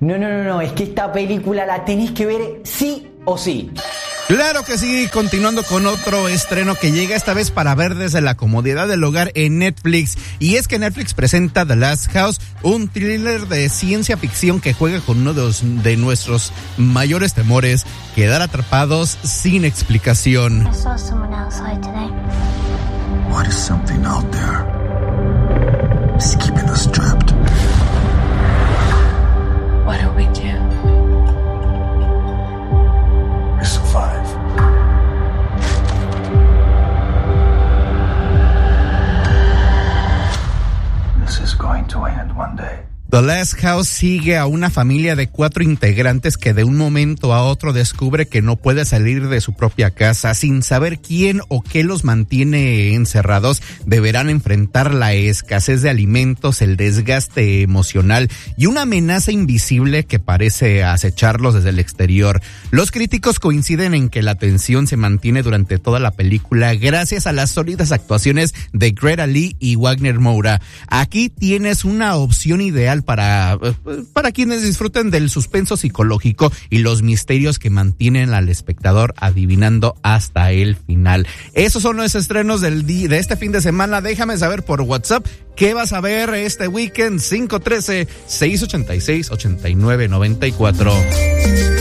No, es que esta película la tenés que ver sí o sí. Claro que sí, continuando con otro estreno que llega esta vez para ver desde la comodidad del hogar en Netflix. Y es que Netflix presenta The Last House, un thriller de ciencia ficción que juega con uno de nuestros mayores temores, quedar atrapados sin explicación. I saw someone outside today. What is something out there? It's keeping us trapped. What do we do? We survive. This is going to end one day. The Last House sigue a una familia de 4 integrantes que de un momento a otro descubre que no puede salir de su propia casa. Sin saber quién o qué los mantiene encerrados, deberán enfrentar la escasez de alimentos, el desgaste emocional y una amenaza invisible que parece acecharlos desde el exterior. Los críticos coinciden en que la tensión se mantiene durante toda la película gracias a las sólidas actuaciones de Greta Lee y Wagner Moura. Aquí tienes una opción ideal para quienes disfruten del suspenso psicológico y los misterios que mantienen al espectador adivinando hasta el final. Esos son los estrenos de este fin de semana. Déjame saber por WhatsApp qué vas a ver este weekend. 513-686-8994.